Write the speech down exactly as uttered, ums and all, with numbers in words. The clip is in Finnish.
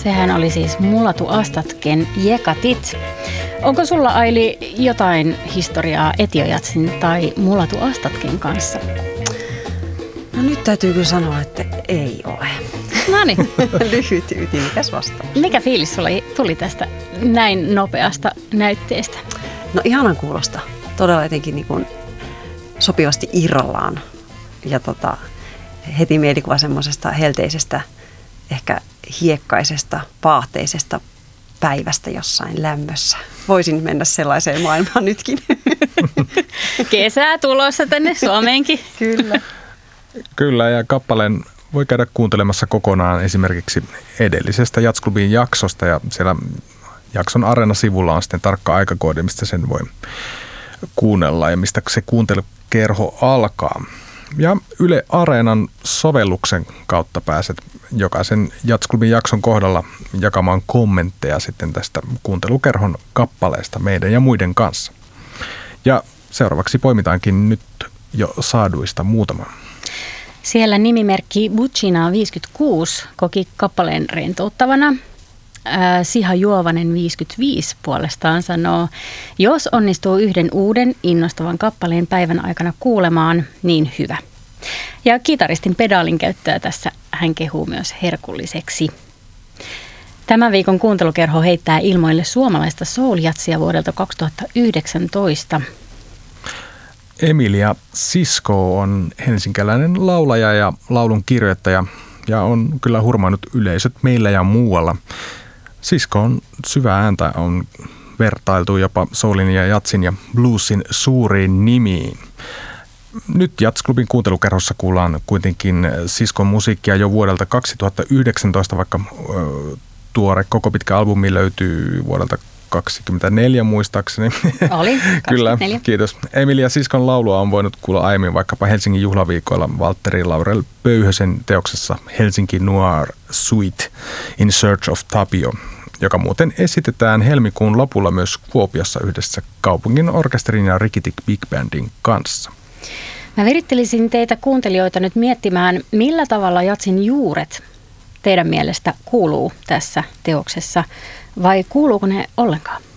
Sehän oli siis Mulatu Astatken Jekatit. Onko sulla, Aili, jotain historiaa Etiojatsin tai Mulatu Astatken kanssa? No nyt täytyy kyllä sanoa, että ei ole. Noniin. Lyhyt ytimikäs vastaus. Mikä fiilis sulla tuli tästä näin nopeasta näytteestä? No ihanan kuulosta. Todella jotenkin niin kuin sopivasti irrallaan. Ja tota, heti mielikuva semmoisesta helteisestä, ehkä hiekkaisesta, paahteisesta päivästä jossain lämmössä. Voisin mennä sellaiseen maailmaan nytkin. Kesää tulossa tänne Suomeenkin. Kyllä. Kyllä, ja kappaleen voi käydä kuuntelemassa kokonaan esimerkiksi edellisestä Jazzklubin jaksosta, ja siellä jakson Areena-sivulla on sitten tarkka aikakoodi, mistä sen voi kuunnella ja mistä se kuuntelukerho alkaa. Ja Yle Areenan sovelluksen kautta pääset jokaisen Jazzklubin jakson kohdalla jakamaan kommentteja sitten tästä kuuntelukerhon kappaleesta meidän ja muiden kanssa. Ja seuraavaksi poimitaankin nyt jo saaduista muutama. Siellä nimimerkki Bucina viisikymmentäkuusi koki kappaleen rentouttavana. Ää, Siha Juovanen viisikymmentäviisi puolestaan sanoo, jos onnistuu yhden uuden innostavan kappaleen päivän aikana kuulemaan, niin hyvä. Ja kitaristin pedaalin käyttää tässä hän kehuu myös herkulliseksi. Tämän viikon kuuntelukerho heittää ilmoille suomalaista soul-jatsia vuodelta kaksituhattayhdeksäntoista. Emilia Sisko on helsinkiläinen laulaja ja laulun kirjoittaja ja on kyllä hurmaannut yleisöt meillä ja muualla. Sisko on syvää ääntä, on vertailtu jopa soulin ja jatsin ja bluesin suuriin nimiin. Nyt Jazzklubin kuuntelukerhossa kuullaan kuitenkin Siskon musiikkia jo vuodelta kaksituhattayhdeksäntoista, vaikka ö, tuore koko pitkä albumi löytyy vuodelta kaksikymmentäneljä muistaakseni. Oli, Kyllä, kiitos. Emilia Siskon laulua on voinut kuulla aiemmin vaikkapa Helsingin juhlaviikoilla Valtteri Laurel Pöyhösen teoksessa Helsinki Noir Suite in Search of Tapio, joka muuten esitetään helmikuun lopulla myös Kuopiossa yhdessä kaupungin orkesterin ja Rikitik Big Bandin kanssa. Mä virittelisin teitä kuuntelijoita nyt miettimään, millä tavalla jatsin juuret teidän mielestä kuuluu tässä teoksessa vai kuuluuko ne ollenkaan?